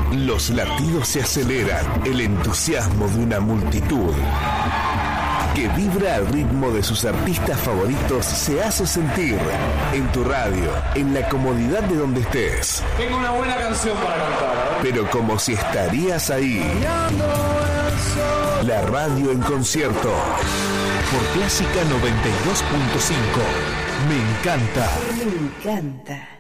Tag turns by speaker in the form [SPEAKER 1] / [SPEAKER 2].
[SPEAKER 1] Los latidos se aceleran, el entusiasmo de una multitud que vibra al ritmo de sus artistas favoritos se hace sentir en tu radio, en la comodidad de donde estés.
[SPEAKER 2] Tengo una buena canción para cantar, ¿eh?
[SPEAKER 1] Pero como si estarías ahí. La radio en concierto. Por Clásica 92.5. Me encanta.
[SPEAKER 3] Me encanta.